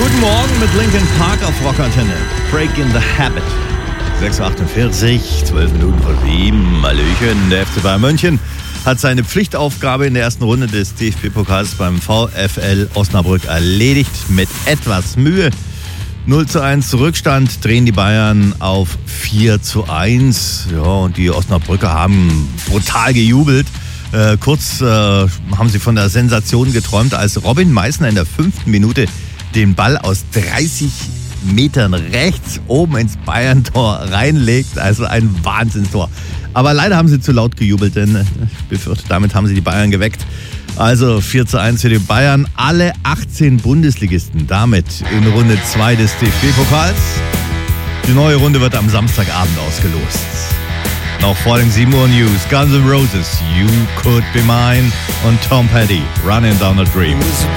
Guten Morgen mit Linkin Park auf Rockantenne. Breaking the Habit. 6:48, 12 Minuten vor 7. Hallöchen. Der FC Bayern München hat seine Pflichtaufgabe in der ersten Runde des DFB-Pokals beim VfL Osnabrück erledigt. Mit etwas Mühe. 0:1 Rückstand, drehen die Bayern auf 4:1. Ja, und die Osnabrücker haben brutal gejubelt. Kurz haben sie von der Sensation geträumt, als Robin Meissner in der 5. Minute den Ball aus 30 Metern rechts oben ins Bayern-Tor reinlegt. Also ein Wahnsinnstor. Aber leider haben sie zu laut gejubelt, denn ich befürchte, damit haben sie die Bayern geweckt. Also 4:1 für die Bayern. Alle 18 Bundesligisten damit in Runde 2 des DFB-Pokals. Die neue Runde wird am Samstagabend ausgelost. Noch vor den 7 Uhr News. Guns N' Roses, You Could Be Mine und Tom Petty, Running Down a Dream.